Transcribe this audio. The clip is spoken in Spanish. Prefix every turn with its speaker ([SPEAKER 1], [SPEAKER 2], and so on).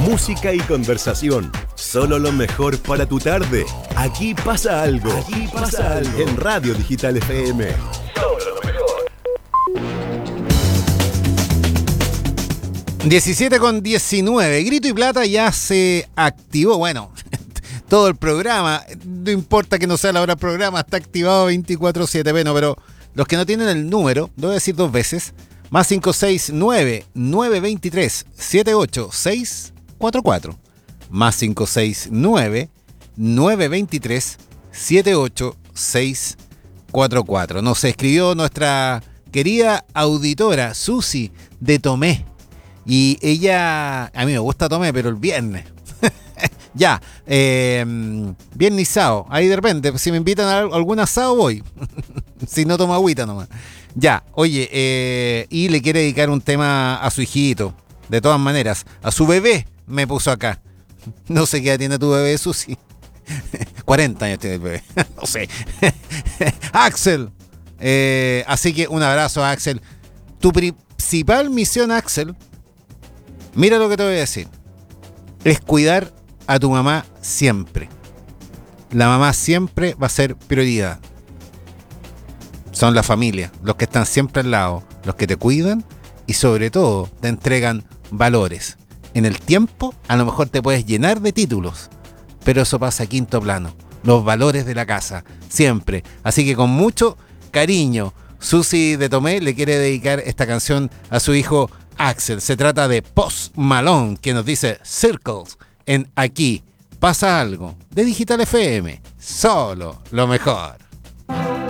[SPEAKER 1] música y conversación. Solo lo mejor para tu tarde. Aquí pasa algo. Aquí pasa algo. En Radio Digital FM. Solo lo mejor.
[SPEAKER 2] 17:19. Grito y Plata ya se activó. Bueno, todo el programa, no importa que no sea la hora del programa, está activado 24/7. Bueno, pero los que no tienen el número, lo voy a decir dos veces. Más 569-923-78644. Más 569-923-78644. Nos escribió nuestra querida auditora Susi de Tomé. Y ella, a mí me gusta Tomé, pero el viernes. Ya, viernes y sábado. Ahí de repente, si me invitan a algún asado voy. Si no tomo agüita nomás. Ya, oye, y le quiere dedicar un tema a su hijito. De todas maneras, a su bebé me puso acá. No sé qué edad tiene tu bebé, Susi. 40 años tiene el bebé. No sé. Axel. Así que un abrazo a Axel. Tu principal misión, Axel, mira lo que te voy a decir, es cuidar a tu mamá siempre. La mamá siempre va a ser prioridad. Son la familia, los que están siempre al lado, los que te cuidan y sobre todo te entregan valores. En el tiempo a lo mejor te puedes llenar de títulos, pero eso pasa a quinto plano. Los valores de la casa, siempre. Así que con mucho cariño, Susi de Tomé le quiere dedicar esta canción a su hijo Axel. Se trata de Post Malone, que nos dice Circles en Aquí Pasa Algo, de Digital FM. Solo lo mejor.